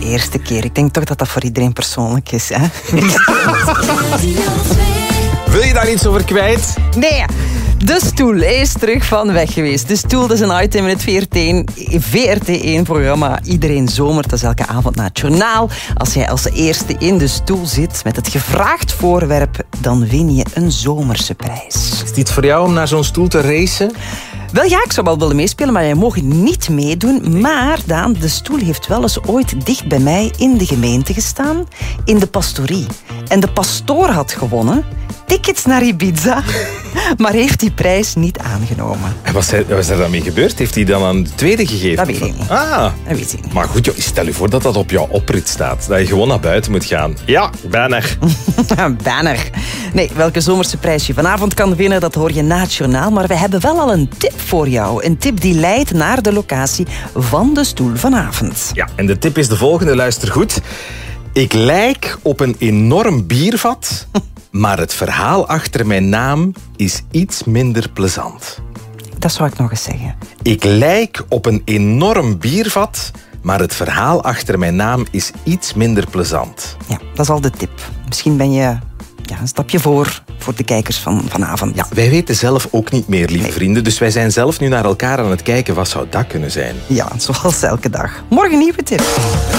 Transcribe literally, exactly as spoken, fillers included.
eerste keer. Ik denk toch dat dat voor iedereen persoonlijk is. Hè? Wil je daar iets over kwijt? Nee, de stoel is terug van weg geweest. De stoel, dat is een item in het V R T één-programma. Iedereen zomert, dat is elke avond na het journaal. Als jij als eerste in de stoel zit met het gevraagd voorwerp, dan win je een zomerse prijs. Is het iets voor jou om naar zo'n stoel te racen? Wel ja, ik zou wel willen meespelen, maar jij mag niet meedoen. Maar, Daan, de stoel heeft wel eens ooit dicht bij mij in de gemeente gestaan. In de pastorie. En de pastoor had gewonnen tickets naar Ibiza, maar heeft die prijs niet aangenomen. En wat is er dan mee gebeurd? Heeft hij dan aan de tweede gegeven? Dat weet ik niet. Ah. Dat weet ik niet. Maar goed, joh, stel je voor dat dat op jouw oprit staat. Dat je gewoon naar buiten moet gaan. Ja, banner. Banner. Nee, welke zomerse prijs je vanavond kan winnen, dat hoor je na het journaal. Maar we hebben wel al een tip voor jou. Een tip die leidt naar de locatie van de stoel vanavond. Ja, en de tip is de volgende. Luister goed. Ik lijk op een enorm biervat, maar het verhaal achter mijn naam is iets minder plezant. Dat zou ik nog eens zeggen. Ik lijk op een enorm biervat, maar het verhaal achter mijn naam is iets minder plezant. Ja, dat is al de tip. Misschien ben je ja, een stapje voor voor de kijkers van vanavond. Ja, wij weten zelf ook niet meer, lieve nee. vrienden. Dus wij zijn zelf nu naar elkaar aan het kijken. Wat zou dat kunnen zijn? Ja, zoals elke dag. Morgen nieuwe tip.